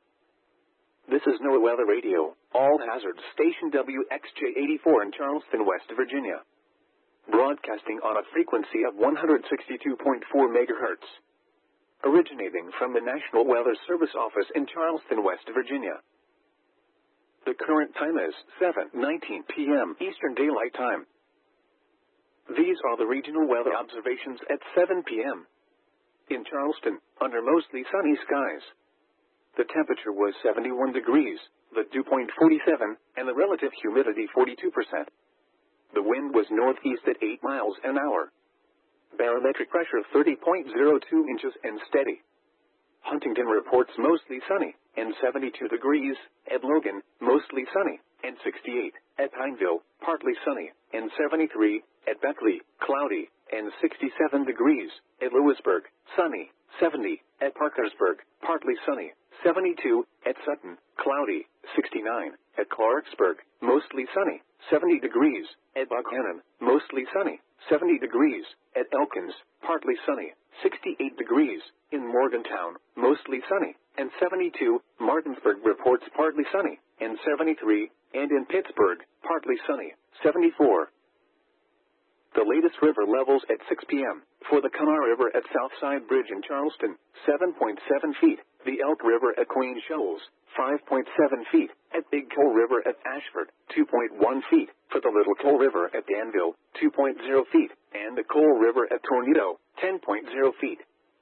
This is NOAA Weather Radio, all hazards station W X J eighty-four in Charleston, West Virginia. Broadcasting on a frequency of one hundred sixty-two point four megahertz. Originating from the National Weather Service office in Charleston, West Virginia. The current time is seven nineteen p m Eastern Daylight Time. These are the regional weather observations at seven p m In Charleston, under mostly sunny skies. The temperature was seventy-one degrees, the dew point forty-seven, and the relative humidity forty-two percent. The wind was northeast at eight miles an hour. Barometric pressure thirty point zero two inches and steady. Huntington reports mostly sunny, and seventy-two degrees, at Logan, mostly sunny, and sixty-eight, at Pineville, partly sunny, and seventy-three, at Beckley, cloudy, and sixty-seven degrees, at Lewisburg, sunny, seventy, at Parkersburg, partly sunny, seventy-two, at Sutton, cloudy, sixty-nine, at Clarksburg, mostly sunny, seventy degrees, at Buckhannon, mostly sunny, seventy degrees, at Elkins, partly sunny, sixty-eight degrees, in Morgantown, mostly sunny, and seventy-two, Martinsburg reports partly sunny, and seventy-three, and in Pittsburgh, partly sunny, seventy-four. The latest river levels at six p m For the Kanawha River at Southside Bridge in Charleston, seven point seven feet. The Elk River at Queen Shoals, five point seven feet. At Big Coal River at Ashford, two point one feet. For the Little Coal River at Danville, two point zero feet. And the Coal River at Tornado, ten point zero feet.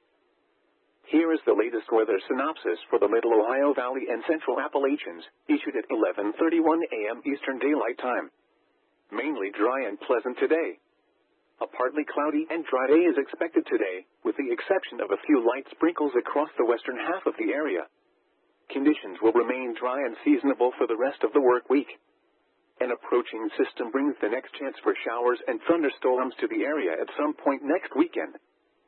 Here is the latest weather synopsis for the Middle Ohio Valley and Central Appalachians, issued at eleven thirty-one a m Eastern Daylight Time. Mainly dry and pleasant today. A partly cloudy and dry day is expected today, with the exception of a few light sprinkles across the western half of the area. Conditions will remain dry and seasonable for the rest of the work week. An approaching system brings the next chance for showers and thunderstorms to the area at some point next weekend.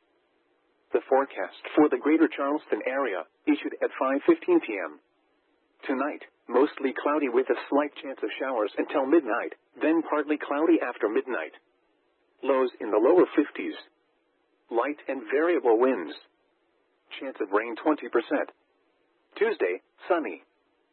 The forecast for the greater Charleston area, issued at five fifteen p m Tonight, mostly cloudy with a slight chance of showers until midnight, then partly cloudy after midnight. Lows in the lower fifties. Light and variable winds. Chance of rain twenty percent. Tuesday, sunny.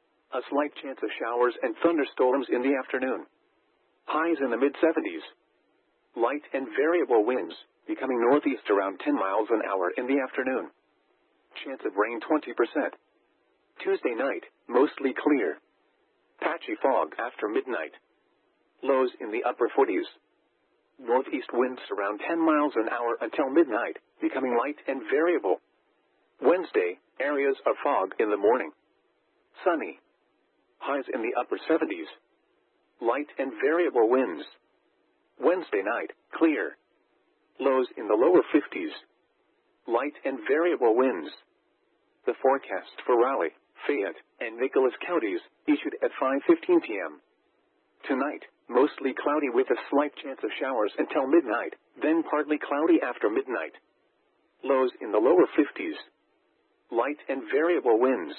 A slight chance of showers and thunderstorms in the afternoon. Highs in the mid-seventies. Light and variable winds, becoming northeast around ten miles an hour in the afternoon. Chance of rain twenty percent. Tuesday night, mostly clear. Patchy fog after midnight. Lows in the upper forties. Northeast winds around ten miles an hour until midnight, becoming light and variable. Wednesday, areas of fog in the morning. Sunny. Highs in the upper seventies. Light and variable winds. Wednesday night, clear. Lows in the lower fifties. Light and variable winds. The forecast for Raleigh, Fayette, and Nicholas counties, issued at five fifteen p m Tonight, mostly cloudy with a slight chance of showers until midnight, then partly cloudy after midnight. Lows in the lower fifties. Light and variable winds.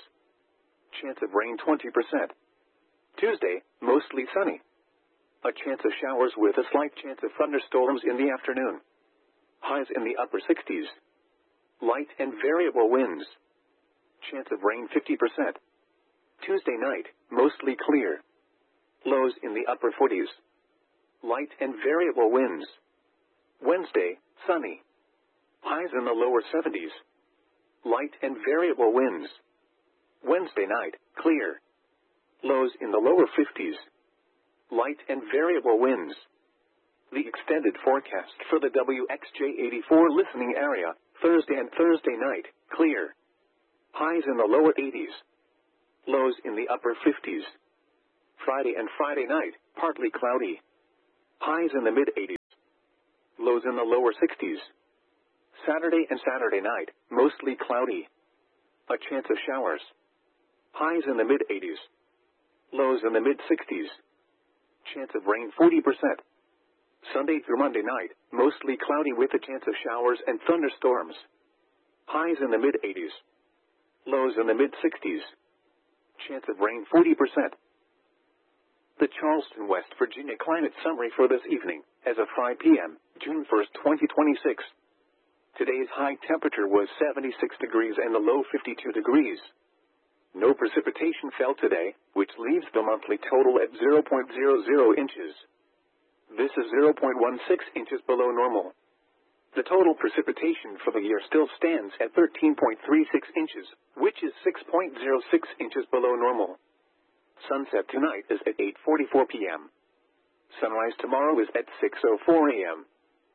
Chance of rain twenty percent. Tuesday, mostly sunny. A chance of showers with a slight chance of thunderstorms in the afternoon. Highs in the upper sixties. Light and variable winds. Chance of rain fifty percent. Tuesday night, mostly clear. Lows in the upper forties. Light and variable winds. Wednesday, sunny. Highs in the lower seventies. Light and variable winds. Wednesday night, clear. Lows in the lower fifties. Light and variable winds. The extended forecast for the W X J eighty-four listening area, Thursday and Thursday night, clear. Highs in the lower eighties. Lows in the upper fifties. Friday and Friday night, partly cloudy. Highs in the mid-eighties. Lows in the lower sixties. Saturday and Saturday night, mostly cloudy. A chance of showers. Highs in the mid-eighties. Lows in the mid-sixties. Chance of rain forty percent. Sunday through Monday night, mostly cloudy with a chance of showers and thunderstorms. Highs in the mid-eighties. Lows in the mid-sixties. Chance of rain forty percent. The Charleston, West Virginia climate summary for this evening, as of five p m, June first, twenty twenty-six. Today's high temperature was seventy-six degrees and the low fifty-two degrees. No precipitation fell today, which leaves the monthly total at zero point zero zero inches. This is zero point one six inches below normal. The total precipitation for the year still stands at thirteen point three six inches, which is six point zero six inches below normal. Sunset tonight is at eight forty-four p m Sunrise tomorrow is at six oh four a m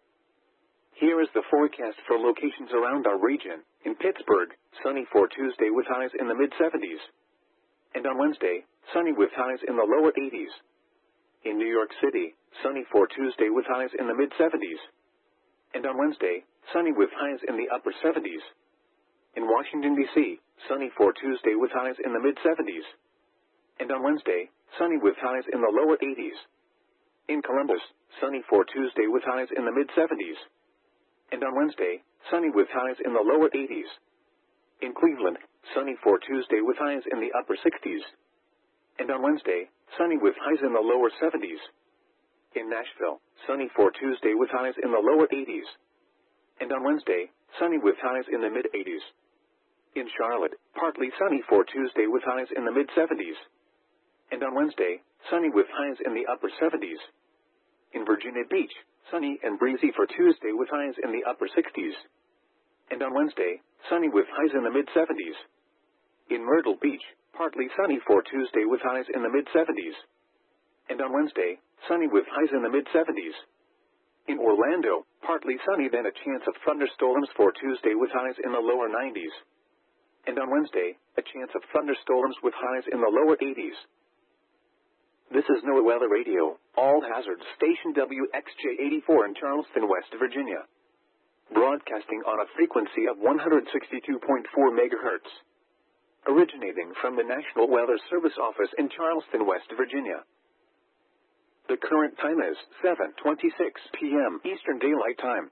Here is the forecast for locations around our region. In Pittsburgh, sunny for Tuesday with highs in the mid-seventies. And on Wednesday, sunny with highs in the lower eighties. In New York City, sunny for Tuesday with highs in the mid-seventies. And on Wednesday, sunny with highs in the upper seventies. In Washington, D C, sunny for Tuesday with highs in the mid-seventies. And on Wednesday, sunny with highs in the lower eighties. In Columbus, sunny for Tuesday with highs in the mid-seventies. And on Wednesday, sunny with highs in the lower eighties. In Cleveland, sunny for Tuesday with highs in the upper sixties. And on Wednesday, sunny with highs in the lower seventies. In Nashville, sunny for Tuesday with highs in the lower eighties. And on Wednesday, sunny with highs in the mid-eighties. In Charlotte, partly sunny for Tuesday with highs in the mid-seventies. And on Wednesday, sunny with highs in the upper seventies. In Virginia Beach, sunny and breezy for Tuesday with highs in the upper sixties. And on Wednesday, sunny with highs in the mid-seventies. In Myrtle Beach, partly sunny for Tuesday with highs in the mid-seventies. And on Wednesday, sunny with highs in the mid-seventies. In Orlando, partly sunny then a chance of thunderstorms for Tuesday with highs in the lower nineties. And on Wednesday, a chance of thunderstorms with highs in the lower eighties. This is NOAA Weather Radio, all hazards station W X J eighty-four in Charleston, West Virginia. Broadcasting on a frequency of one hundred sixty-two point four megahertz. Originating from the National Weather Service office in Charleston, West Virginia. The current time is seven twenty-six p m Eastern Daylight Time.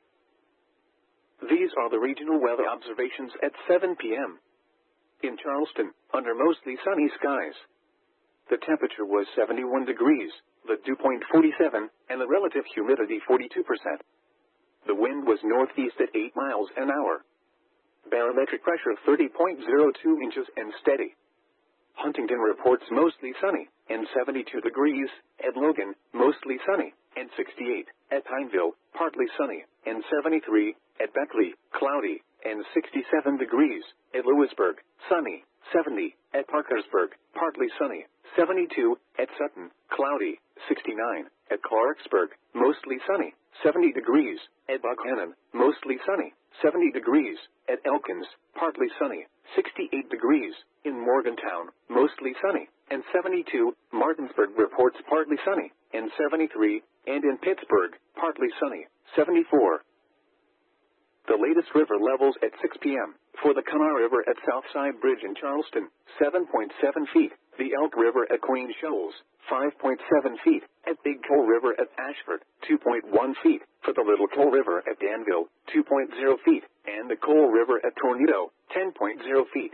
These are the regional weather observations at seven p m In Charleston, under mostly sunny skies. The temperature was seventy-one degrees, the dew point forty-seven, and the relative humidity forty-two percent. The wind was northeast at eight miles an hour. Barometric pressure thirty point zero two inches and steady. Huntington reports mostly sunny, and seventy-two degrees. At Logan, mostly sunny, and sixty-eight. At Pineville, partly sunny, and seventy-three. At Beckley, cloudy, and sixty-seven degrees. At Lewisburg, sunny, seventy. At Parkersburg, partly sunny, seventy-two. At Sutton, cloudy, sixty-nine. At Clarksburg, mostly sunny, seventy degrees. At Buckhannon, mostly sunny, seventy degrees. At Elkins, partly sunny, sixty-eight degrees. In Morgantown, mostly sunny, and seventy-two. Martinsburg reports partly sunny, and seventy-three. And in Pittsburgh, partly sunny, seventy-four. The latest river levels at six p m For the Kanawha River at Southside Bridge in Charleston, seven point seven feet. The Elk River at Queen Shoals, five point seven feet. At Big Coal River at Ashford, two point one feet. For the Little Coal River at Danville, two point zero feet. And the Coal River at Tornado, ten point zero feet.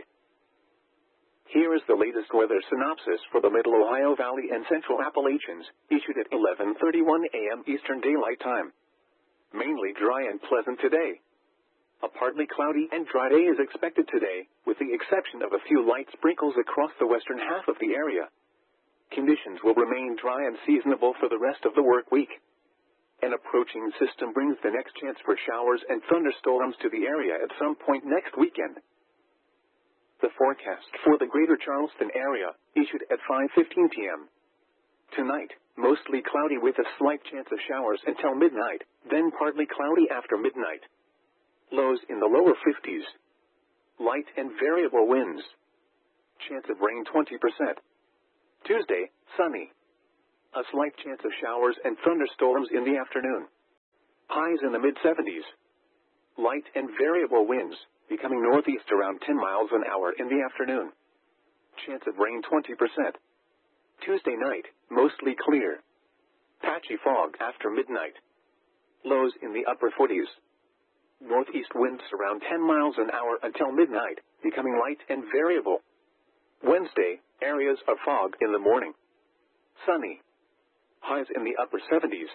Here is the latest weather synopsis for the Middle Ohio Valley and Central Appalachians, issued at eleven thirty-one a m Eastern Daylight Time. Mainly dry and pleasant today. A partly cloudy and dry day is expected today, with the exception of a few light sprinkles across the western half of the area. Conditions will remain dry and seasonable for the rest of the work week. An approaching system brings the next chance for showers and thunderstorms to the area at some point next weekend. The forecast for the greater Charleston area, issued at five fifteen p m Tonight, mostly cloudy with a slight chance of showers until midnight, then partly cloudy after midnight. Lows in the lower fifties. Light and variable winds. Chance of rain twenty percent. Tuesday, sunny. A slight chance of showers and thunderstorms in the afternoon. Highs in the mid seventies. Light and variable winds, becoming northeast around ten miles an hour in the afternoon. Chance of rain twenty percent. Tuesday night, mostly clear. Patchy fog after midnight. Lows in the upper forties. Northeast winds around ten miles an hour until midnight, becoming light and variable. Wednesday, areas of fog in the morning. Sunny. Highs in the upper seventies.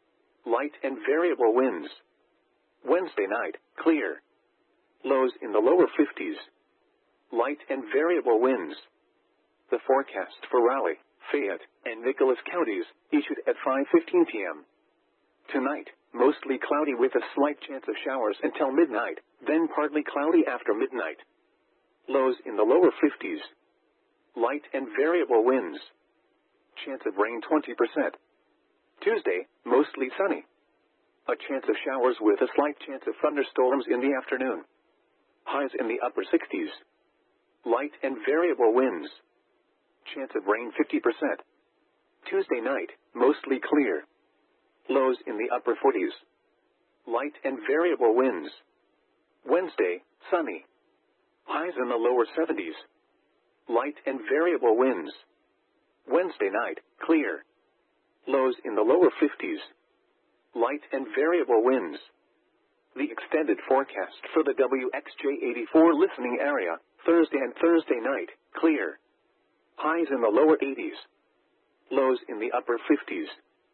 Light and variable winds. Wednesday night, clear. Lows in the lower fifties. Light and variable winds. The forecast for Raleigh, Fayette, and Nicholas counties, issued at five fifteen p.m. Tonight, mostly cloudy with a slight chance of showers until midnight, then partly cloudy after midnight. Lows in the lower fifties. Light and variable winds. Chance of rain twenty percent. Tuesday, mostly sunny. A chance of showers with a slight chance of thunderstorms in the afternoon. Highs in the upper sixties. Light and variable winds. Chance of rain fifty percent. Tuesday night, mostly clear. Lows in the upper forties. Light and variable winds. Wednesday, sunny. Highs in the lower seventies. Light and variable winds. Wednesday night, clear. Lows in the lower fifties. Light and variable winds. The extended forecast for the W X J eighty-four listening area, Thursday and Thursday night, clear. Highs in the lower eighties. Lows in the upper fifties.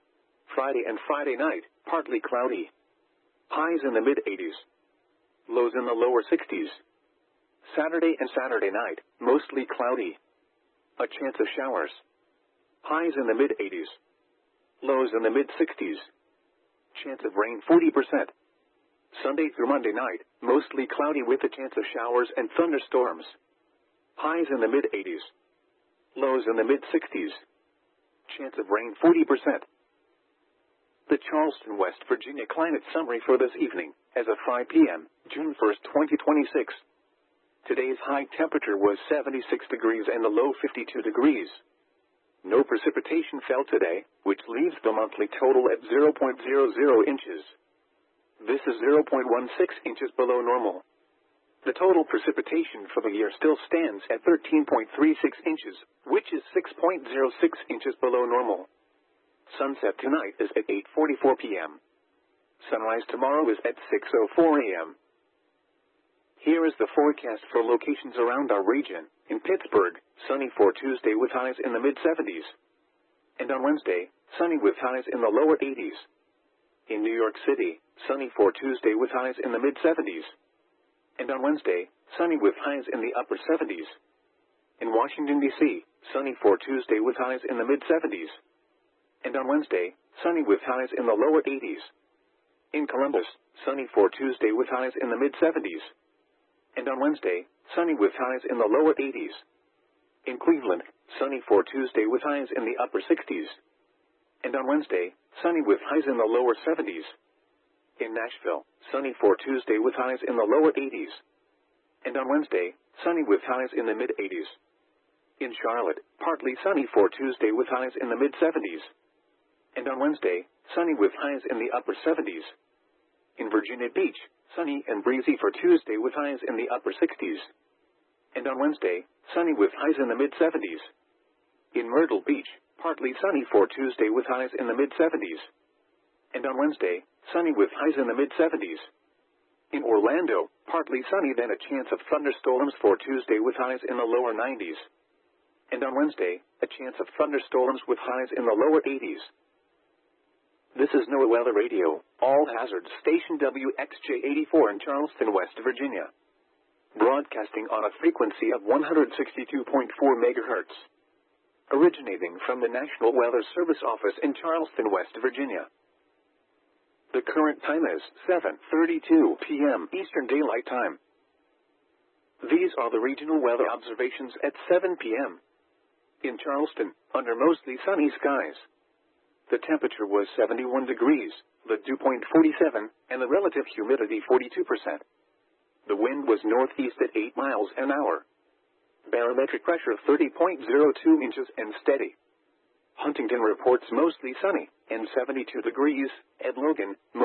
Friday and Friday night, partly cloudy. Highs in the mid-eighties. Lows in the lower sixties. Saturday and Saturday night, mostly cloudy. A chance of showers. Highs in the mid-eighties. Lows in the mid-sixties. Chance of rain forty percent. Sunday through Monday night, mostly cloudy with a chance of showers and thunderstorms. Highs in the mid-eighties. Lows in the mid-sixties. Chance of rain forty percent. The Charleston, West Virginia climate summary for this evening, as of five p.m., June first, twenty twenty-six. Today's high temperature was seventy-six degrees and the low fifty-two degrees. No precipitation fell today, which leaves the monthly total at zero point zero zero inches. This is zero point one six inches below normal. The total precipitation for the year still stands at thirteen point three six inches, which is six point zero six inches below normal. Sunset tonight is at eight forty-four p.m. Sunrise tomorrow is at six oh four a.m. Here is the forecast for locations around our region. In Pittsburgh, sunny for Tuesday with highs in the mid-seventies. And on Wednesday, sunny with highs in the lower eighties. In New York City, sunny for Tuesday with highs in the mid-seventies. And on Wednesday, sunny with highs in the upper seventies. In Washington, D C, sunny for Tuesday with highs in the mid-seventies. And on Wednesday, sunny with highs in the lower eighties. In Columbus, sunny for Tuesday with highs in the mid-seventies. And on Wednesday, sunny with highs in the lower eighties. In Cleveland, sunny for Tuesday with highs in the upper sixties. And on Wednesday, sunny with highs in the lower seventies. In Nashville, sunny for Tuesday with highs in the lower eighties. And on Wednesday, sunny with highs in the mid-eighties. In Charlotte, partly sunny for Tuesday with highs in the mid-seventies. And on Wednesday, sunny with highs in the upper seventies. In Virginia Beach, sunny and breezy for Tuesday with highs in the upper sixties. And on Wednesday, sunny with highs in the mid-seventies. In Myrtle Beach, partly sunny for Tuesday with highs in the mid-seventies. And on Wednesday, sunny with highs in the mid-seventies. In Orlando, partly sunny then a chance of thunderstorms for Tuesday with highs in the lower nineties. And on Wednesday, a chance of thunderstorms with highs in the lower eighties. This is NOAA Weather Radio, all hazards station W X J eighty-four in Charleston, West Virginia. Broadcasting on a frequency of one hundred sixty-two point four megahertz. Originating from the National Weather Service office in Charleston, West Virginia. The current time is seven thirty-two p.m. Eastern Daylight Time. These are the regional weather observations at seven p.m. In Charleston, under mostly sunny skies. The temperature was seventy-one degrees, the dew point forty-seven, and the relative humidity forty-two percent. The wind was northeast at eight miles an hour. Barometric pressure thirty point zero two inches and steady. Huntington reports mostly sunny and seventy-two degrees. Ed Logan,